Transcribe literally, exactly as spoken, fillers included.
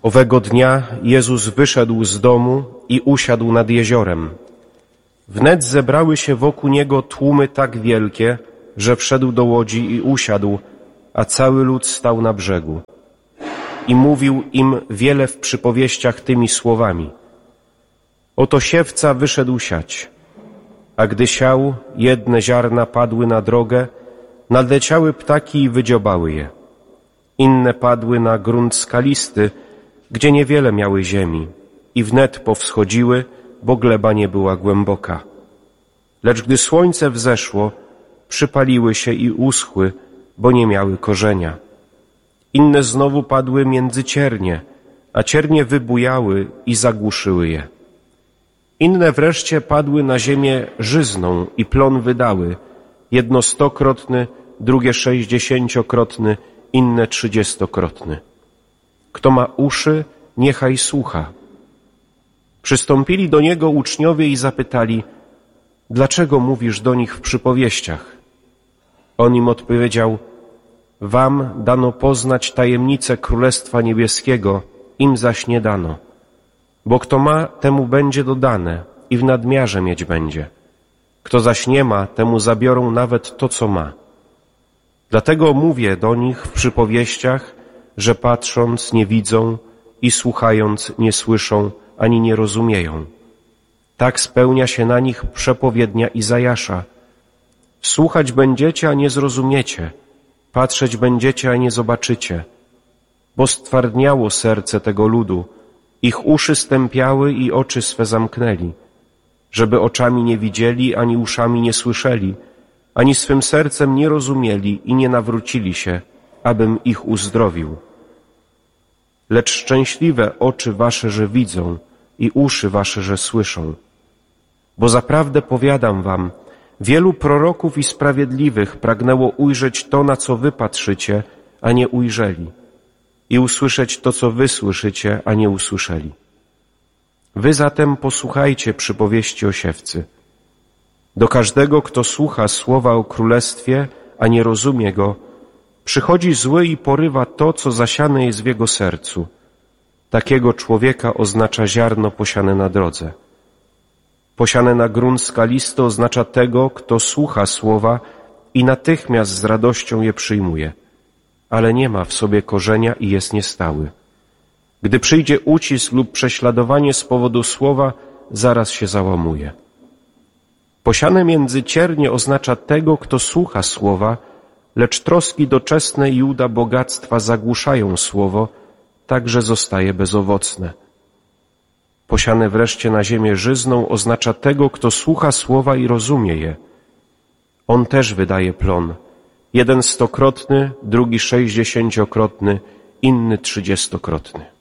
Owego dnia Jezus wyszedł z domu i usiadł nad jeziorem. Wnet zebrały się wokół Niego tłumy tak wielkie, że wszedł do łodzi i usiadł, a cały lud stał na brzegu. I mówił im wiele w przypowieściach tymi słowami. Oto siewca wyszedł siać, a gdy siał, jedne ziarna padły na drogę, nadleciały ptaki i wydziobały je. Inne padły na grunt skalisty, gdzie niewiele miały ziemi i wnet powschodziły, bo gleba nie była głęboka. Lecz gdy słońce wzeszło, przypaliły się i uschły, bo nie miały korzenia. Inne znowu padły między ciernie, a ciernie wybujały i zagłuszyły je. Inne wreszcie padły na ziemię żyzną i plon wydały, jedno stokrotny, drugie sześćdziesięciokrotny, inne trzydziestokrotny. Kto ma uszy, niechaj słucha. Przystąpili do Niego uczniowie i zapytali, dlaczego mówisz do nich w przypowieściach? On im odpowiedział, wam dano poznać tajemnicę Królestwa Niebieskiego, im zaś nie dano. Bo kto ma, temu będzie dodane i w nadmiarze mieć będzie. Kto zaś nie ma, temu zabiorą nawet to, co ma. Dlatego mówię do nich w przypowieściach, że patrząc nie widzą i słuchając nie słyszą ani nie rozumieją. Tak spełnia się na nich przepowiednia Izajasza. Słuchać będziecie, a nie zrozumiecie. Patrzeć będziecie, a nie zobaczycie. Bo stwardniało serce tego ludu, ich uszy stępiały i oczy swe zamknęli, żeby oczami nie widzieli, ani uszami nie słyszeli, ani swym sercem nie rozumieli i nie nawrócili się, abym ich uzdrowił. Lecz szczęśliwe oczy wasze, że widzą i uszy wasze, że słyszą. Bo zaprawdę powiadam wam, wielu proroków i sprawiedliwych pragnęło ujrzeć to, na co wy patrzycie, a nie ujrzeli, i usłyszeć to, co wy słyszycie, a nie usłyszeli. Wy zatem posłuchajcie przypowieści o siewcy. Do każdego, kto słucha słowa o królestwie, a nie rozumie go, przychodzi zły i porywa to, co zasiane jest w jego sercu. Takiego człowieka oznacza ziarno posiane na drodze. Posiane na grunt skalisty oznacza tego, kto słucha słowa i natychmiast z radością je przyjmuje, ale nie ma w sobie korzenia i jest niestały. Gdy przyjdzie ucisk lub prześladowanie z powodu słowa, zaraz się załamuje. Posiane między ciernie oznacza tego, kto słucha słowa, lecz troski doczesne i uda bogactwa zagłuszają słowo, tak że zostaje bezowocne. Posiane wreszcie na ziemię żyzną oznacza tego, kto słucha słowa i rozumie je. On też wydaje plon, jeden stokrotny, drugi sześćdziesięciokrotny, inny trzydziestokrotny.